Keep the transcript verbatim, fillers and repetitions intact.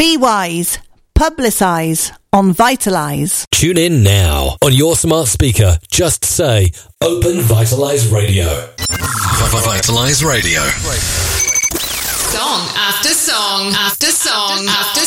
Be wise. Publicise on Vitalise. Tune in now. On your smart speaker, just say Open Vitalise Radio. Vitalise Radio. Song after song after song after